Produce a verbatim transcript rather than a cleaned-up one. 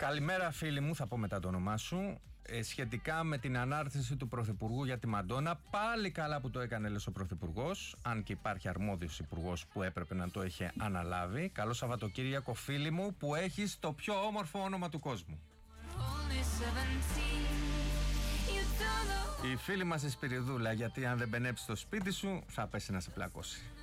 Καλημέρα φίλοι μου, θα πω μετά το όνομά σου. Ε, σχετικά με την ανάρτηση του Πρωθυπουργού για τη Μαντόνα, πάλι καλά που το έκανε, λες, ο Πρωθυπουργός, αν και υπάρχει αρμόδιος υπουργός που έπρεπε να το είχε αναλάβει. Καλό Σαββατοκύριακο φίλοι μου, που έχεις το πιο όμορφο όνομα του κόσμου. Η φίλη μας η Σπυριδούλα, γιατί αν δεν μπενέψει στο σπίτι σου θα πέσει να σε πλακώσει.